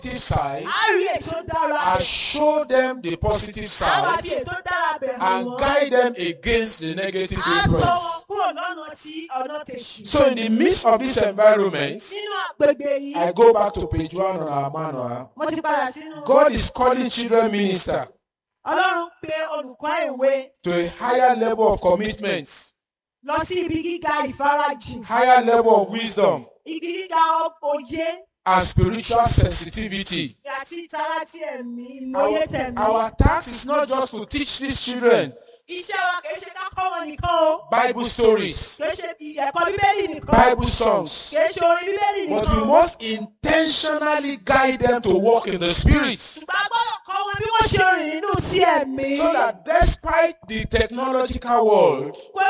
positive side a rí ètò dára and show them the positive a wá side fi ètò dára bẹ̀ hàn and wọ́n guide them against the negative a tọ́ wọn influence. kúrò lọ́nà tí ọ̀nà tèṣù. So in the midst of this environment, Nínú àgbègbè yìí I go back to page 1 on our manual. mo ti padà sínú. God is calling children minister Ọlọ́run pe olùkọ́ ìwé to a higher level of commitment, lọ sí ibi gíga ìfarajìn, higher level of wisdom, ibi gíga òye and spiritual sensitivity. àti ìtara ti ẹ̀mí ìmọ̀ye tẹ̀mí. Our task is not just to teach these children Iṣẹ́ wa kìí ṣe ká kọ́ wọn nìkan o. Bible stories, Kìí ṣe ẹ̀kọ́ Bíbélì nìkan. Bible songs, Kìí ṣe orin Bíbélì but nìkan. we must intentionally guide them to walk in the Spirit, Ṣùgbọ́n a gbọ́dọ̀ kọ́ wọn bí wọ́n ṣe rìn nínú sí ẹ̀mí. so that despite the technological world, Pé